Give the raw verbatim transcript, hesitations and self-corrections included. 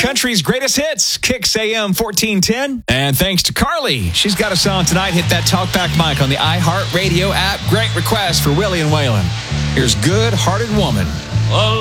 country's greatest hits, Kicks A M fourteen ten. And thanks to Carly. She's got a song tonight. Hit that talkback mic on the iHeartRadio app. Great request for Willie and Waylon. Here's Good Hearted Woman. Well,